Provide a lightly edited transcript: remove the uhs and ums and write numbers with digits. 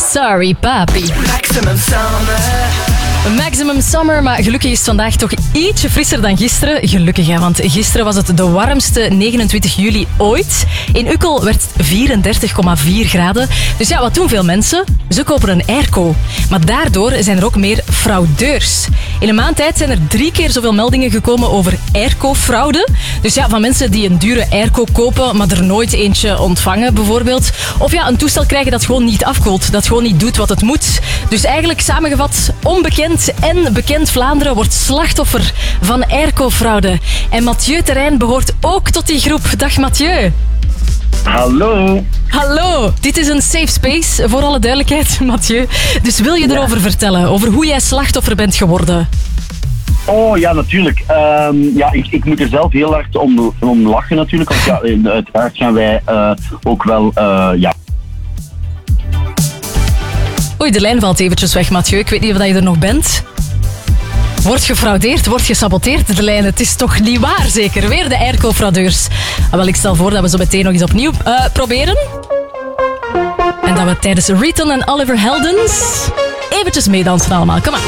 Sorry Papi. Maximum Summer. Maximum Summer, maar gelukkig is het vandaag toch ietsje frisser dan gisteren. Gelukkig, hè, want gisteren was het de warmste 29 juli ooit. In Ukkel werd het 34,4 graden. Dus ja, wat doen veel mensen? Ze kopen een airco. Maar daardoor zijn er ook meer fraudeurs. In een maand tijd zijn er 3 keer zoveel meldingen gekomen over airco-fraude. Dus ja, van mensen die een dure airco kopen, maar er nooit eentje ontvangen, bijvoorbeeld. Of ja, een toestel krijgen dat gewoon niet afkoelt, dat gewoon niet doet wat het moet. Dus eigenlijk samengevat, onbekend en bekend Vlaanderen wordt slachtoffer van airco-fraude. En Mathieu Terrein behoort ook tot die groep. Dag Mathieu. Hallo. Hallo, dit is een safe space, voor alle duidelijkheid, Mathieu. Dus wil je erover vertellen, over hoe jij slachtoffer bent geworden? Oh ja, natuurlijk. Ik moet er zelf heel hard om lachen natuurlijk. Want ja, uiteraard zijn wij ook wel... Oei, de lijn valt eventjes weg, Mathieu. Ik weet niet of je er nog bent. Wordt gefraudeerd, wordt gesaboteerd, de lijn. Het is toch niet waar, zeker? Weer de airco-fraudeurs. Wel, ik stel voor dat we zo meteen nog eens opnieuw proberen. En dat we tijdens Riton en Oliver Heldens eventjes meedansen allemaal. Kom maar.